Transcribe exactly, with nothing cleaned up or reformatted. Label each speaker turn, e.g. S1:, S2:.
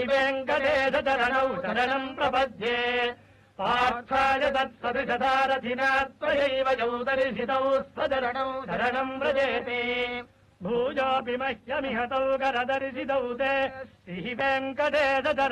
S1: श्रीवेङ्कटेशचरणौ शरणम् प्रपद्ये पार्थाय तत्सदृशदारथिना त्वयैव यौ दर्शितौ स्वचरणौ शरणम् व्रजेते भूयोऽपि मह्यमिहतौ करदर्शितौ ते श्रीवेङ्कटेशचरणौ